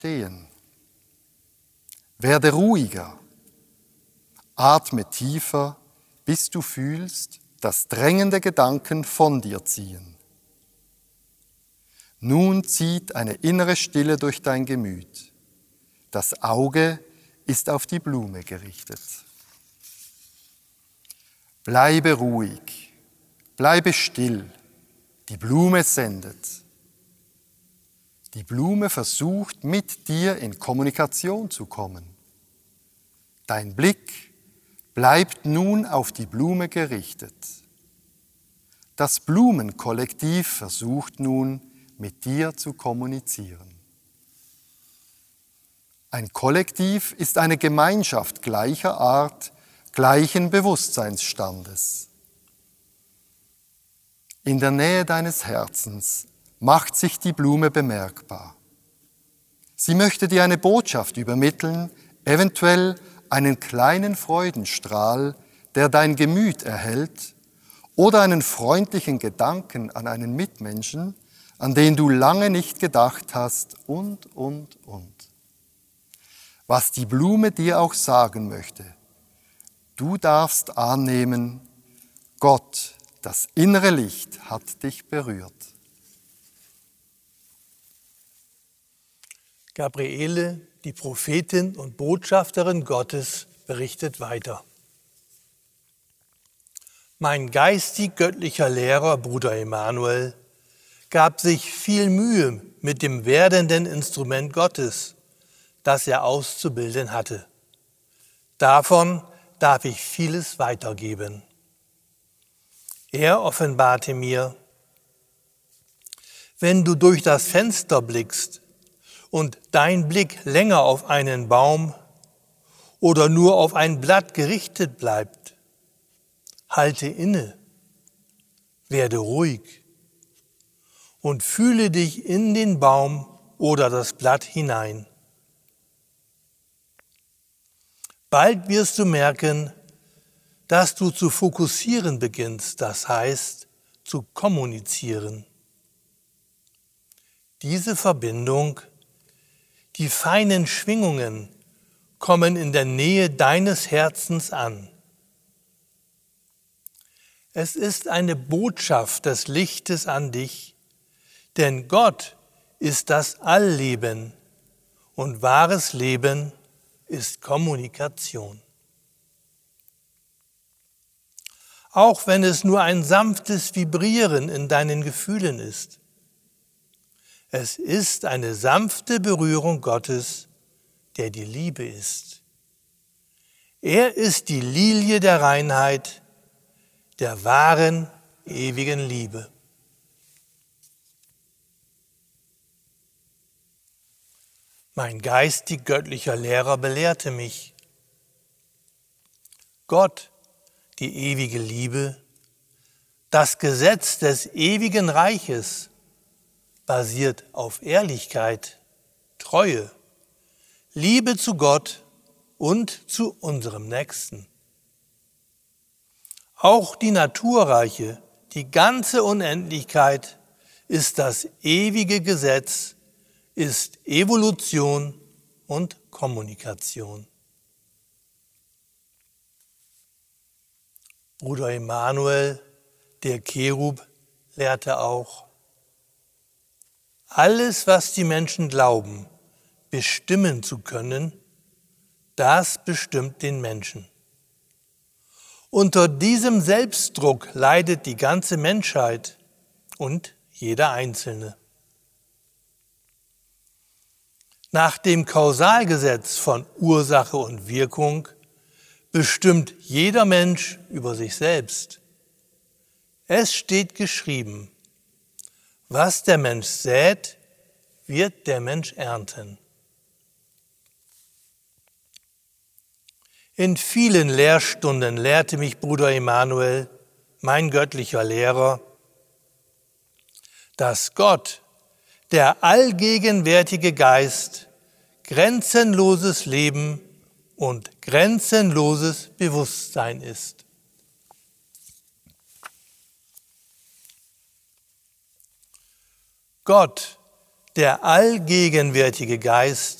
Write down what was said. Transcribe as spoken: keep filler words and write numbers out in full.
stehen. Werde ruhiger. Atme tiefer, bis du fühlst, dass drängende Gedanken von dir ziehen. Nun zieht eine innere Stille durch dein Gemüt. Das Auge ist auf die Blume gerichtet. Bleibe ruhig, bleibe still. Die Blume sendet. Die Blume versucht, mit dir in Kommunikation zu kommen. Dein Blick bleibt nun auf die Blume gerichtet. Das Blumenkollektiv versucht nun, mit dir zu kommunizieren. Ein Kollektiv ist eine Gemeinschaft gleicher Art, gleichen Bewusstseinsstandes. In der Nähe deines Herzens macht sich die Blume bemerkbar. Sie möchte dir eine Botschaft übermitteln, eventuell einen kleinen Freudenstrahl, der dein Gemüt erhält, oder einen freundlichen Gedanken an einen Mitmenschen, an den du lange nicht gedacht hast, und, und, und. Was die Blume dir auch sagen möchte, du darfst annehmen, Gott, das innere Licht hat dich berührt. Gabriele, die Prophetin und Botschafterin Gottes, berichtet weiter. Mein geistig-göttlicher Lehrer, Bruder Emanuel, gab sich viel Mühe mit dem werdenden Instrument Gottes, das er auszubilden hatte. Davon darf ich vieles weitergeben. Er offenbarte mir, wenn du durch das Fenster blickst und dein Blick länger auf einen Baum oder nur auf ein Blatt gerichtet bleibt, halte inne, werde ruhig und fühle dich in den Baum oder das Blatt hinein. Bald wirst du merken, dass du zu fokussieren beginnst, das heißt, zu kommunizieren. Diese Verbindung, die feinen Schwingungen, kommen in der Nähe deines Herzens an. Es ist eine Botschaft des Lichtes an dich, denn Gott ist das Allleben und wahres Leben ist Kommunikation. Auch wenn es nur ein sanftes Vibrieren in deinen Gefühlen ist. Es ist eine sanfte Berührung Gottes, der die Liebe ist. Er ist die Lilie der Reinheit, der wahren, ewigen Liebe. Mein geistig-göttlicher Lehrer belehrte mich, Gott, die ewige Liebe, das Gesetz des ewigen Reiches, basiert auf Ehrlichkeit, Treue, Liebe zu Gott und zu unserem Nächsten. Auch die Naturreiche, die ganze Unendlichkeit ist das ewige Gesetz, ist Evolution und Kommunikation. Bruder Emanuel, der Cherub, lehrte auch, alles, was die Menschen glauben, bestimmen zu können, das bestimmt den Menschen. Unter diesem Selbstdruck leidet die ganze Menschheit und jeder Einzelne. Nach dem Kausalgesetz von Ursache und Wirkung bestimmt jeder Mensch über sich selbst. Es steht geschrieben, was der Mensch sät, wird der Mensch ernten. In vielen Lehrstunden lehrte mich Bruder Emanuel, mein göttlicher Lehrer, dass Gott, der allgegenwärtige Geist, grenzenloses Leben und grenzenloses Bewusstsein ist. Gott, der allgegenwärtige Geist